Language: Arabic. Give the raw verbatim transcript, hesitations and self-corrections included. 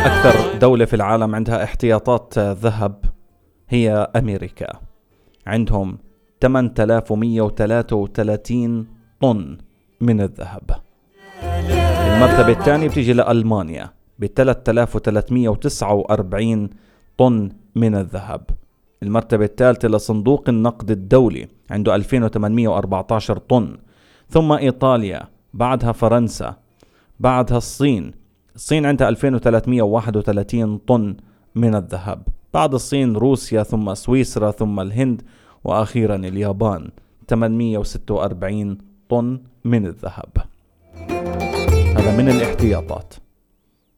أكثر دولة في العالم عندها احتياطات ذهب هي أمريكا، عندهم ثمانية آلاف ومئة وثلاثة وثلاثين طن من الذهب. المرتبة الثانية بتيجي لألمانيا ب ثلاثة آلاف وثلاثمئة وتسعة وأربعين طن من الذهب. المرتبة الثالثة لصندوق النقد الدولي عنده ألفين وثمانمئة وأربعة عشر طن. ثم إيطاليا، بعدها فرنسا، بعدها الصين. الصين عندها ألفين وثلاثمئة وواحد وثلاثين طن من الذهب. بعد الصين روسيا، ثم سويسرا، ثم الهند، وأخيرا اليابان ثمانمئة وستة وأربعين طن من الذهب. هذا من الاحتياطات.